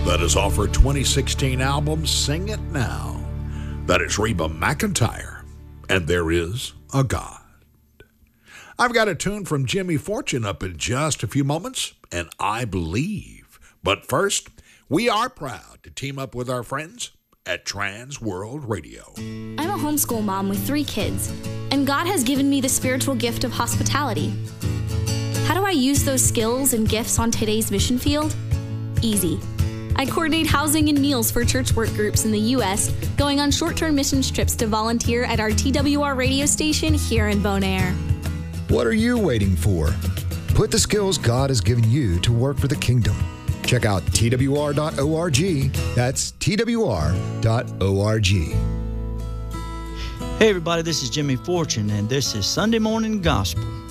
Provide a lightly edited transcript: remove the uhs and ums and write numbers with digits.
that has offered 2016 album Sing It Now. That is Reba McEntire, and There Is a God. I've got a tune from Jimmy Fortune up in just a few moments, and I Believe. But first, we are proud to team up with our friends at Trans World Radio. I'm a homeschool mom with 3 kids, and God has given me the spiritual gift of hospitality. How do I use those skills and gifts on today's mission field? Easy. I coordinate housing and meals for church work groups in the U.S., going on short-term missions trips to volunteer at our TWR radio station here in Bonaire. What are you waiting for? Put the skills God has given you to work for the kingdom. Check out twr.org. That's twr.org. Hey everybody, this is Jimmy Fortune, and this is Sunday Morning Gospel.